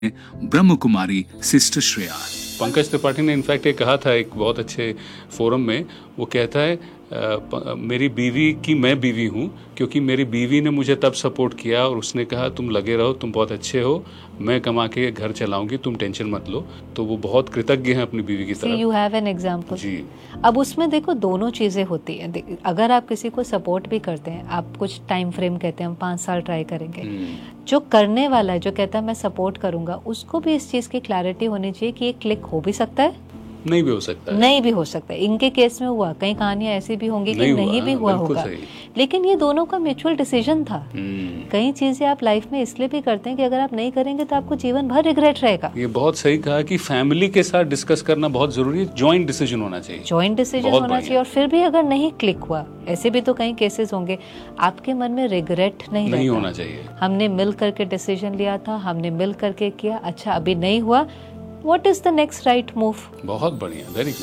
Brahma Kumari sister Shreya. Pankaj Tripathi ने in fact ये कहा था एक बहुत अच्छे फोरम में, वो कहता है मेरी बीवी की मैं बीवी हूँ, क्योंकि मेरी बीवी ने मुझे तब सपोर्ट किया और उसने कहा तुम लगे रहो, तुम बहुत अच्छे हो, मैं कमा के घर चलाऊंगी, तुम टेंशन मत लो। तो वो बहुत कृतज्ञ हैं अपनी बीवी की तरफ। यू हैव एन एग्जाम्पल जी। अब उसमें देखो दोनों चीजें होती हैं। अगर आप किसी को सपोर्ट भी करते हैं, आप कुछ टाइम फ्रेम कहते हैं हम 5 साल ट्राई करेंगे, जो करने वाला है जो कहता है मैं सपोर्ट करूंगा, उसको भी इस चीज की क्लैरिटी होनी चाहिए कि ये क्लिक हो भी सकता है, नहीं भी हो सकता है, नहीं भी हो सकता है। इनके केस में हुआ, कई कहानियां ऐसी भी होंगी कि नहीं भी हुआ होगा, लेकिन ये दोनों का म्यूचुअल डिसीजन था। कई चीजें आप लाइफ में इसलिए भी करते हैं कि अगर आप नहीं करेंगे तो आपको जीवन भर रिग्रेट रहेगा। ये बहुत सही कहा कि फैमिली के साथ डिस्कस करना बहुत जरूरी है, जॉइंट डिसीजन होना चाहिए, जॉइंट डिसीजन होना चाहिए। और फिर भी अगर नहीं क्लिक हुआ, ऐसे भी तो कई केसेस होंगे, आपके मन में रिग्रेट नहीं होना चाहिए। हमने मिल करके डिसीजन लिया था, हमने मिल करके किया, अच्छा अभी नहीं हुआ, what is the next right move. बहुत बढ़िया, वेरी गुड।